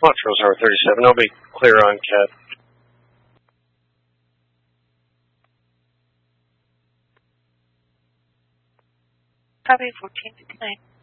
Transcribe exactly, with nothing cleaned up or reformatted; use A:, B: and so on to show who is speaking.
A: Montrose Tower thirty-seven, I'll be clear on Cat.
B: Copy fourteen fifty-nine.